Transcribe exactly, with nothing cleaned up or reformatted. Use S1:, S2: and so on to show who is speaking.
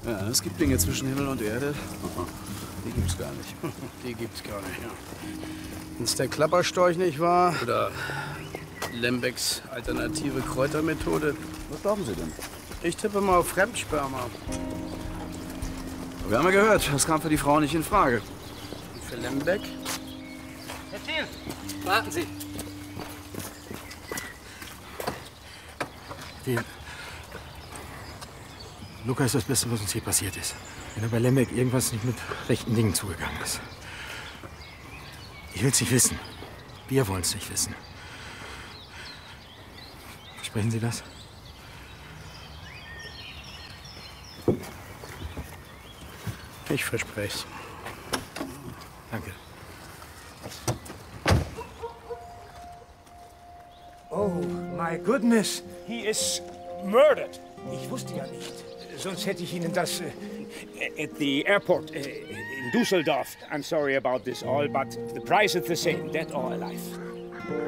S1: Ja, es gibt Dinge zwischen Himmel und Erde. Die gibt's gar nicht.
S2: Die gibt's gar nicht, ja. Wenn's der Klapperstorch nicht war.
S1: Oder Lembecks alternative Kräutermethode.
S2: Was glauben Sie denn? Ich tippe mal auf Fremdsperma.
S1: Wir haben ja gehört, das kam für die Frau nicht in Frage.
S2: Und für Lembeck?
S3: Herr Thiel, warten Sie.
S4: Thiel. Luca ist das Beste, was uns hier passiert ist. Wenn er bei Lembeck irgendwas nicht mit rechten Dingen zugegangen ist. Ich will es nicht wissen. Wir wollen es nicht wissen. Versprechen Sie das?
S2: Ich verspreche es.
S4: Danke.
S5: Oh, my goodness. He is murdered. Ich wusste ja nicht. Sonst hätte ich Ihnen das uh, at the airport uh, in Düsseldorf. I'm sorry about this all, but the price is the same, dead or alive.